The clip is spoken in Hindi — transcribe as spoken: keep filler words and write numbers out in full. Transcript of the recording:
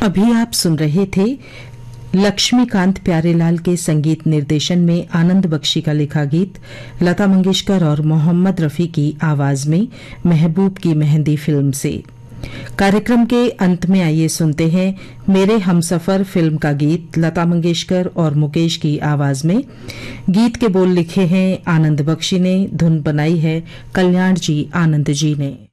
अभी आप सुन रहे थे लक्ष्मीकांत प्यारेलाल के संगीत निर्देशन में आनंद बख्शी का लिखा गीत लता मंगेशकर और मोहम्मद रफी की आवाज में महबूब की मेहंदी फिल्म से। कार्यक्रम के अंत में आइए सुनते हैं मेरे हमसफर फिल्म का गीत लता मंगेशकर और मुकेश की आवाज में। गीत के बोल लिखे हैं आनंद बख्शी ने, धुन बनाई है कल्याण जी आनंद जी ने।